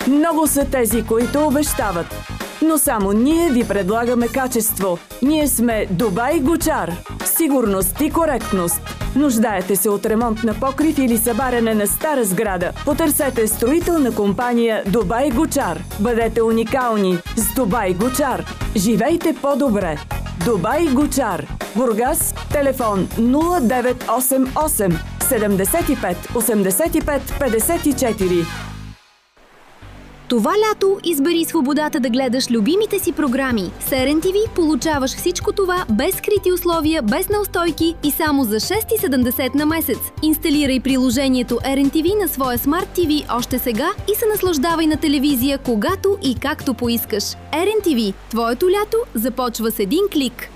Много са тези, които обещават. Но само ние ви предлагаме качество. Ние сме Дубай Гучар. Сигурност и коректност. Нуждаете се от ремонт на покрив или събаряне на стара сграда? Потърсете строителна компания Дубай Гучар. Бъдете уникални с Дубай Гучар. Живейте по-добре. Дубай Гучар. Бургас. Телефон 0988 75 85 54. Това лято избери свободата да гледаш любимите си програми. С RNTV получаваш всичко това без скрити условия, без неустойки и само за 6,70 на месец. Инсталирай приложението RNTV на своя Smart TV още сега и се наслаждавай на телевизия когато и както поискаш. RNTV – твоето лято започва с един клик.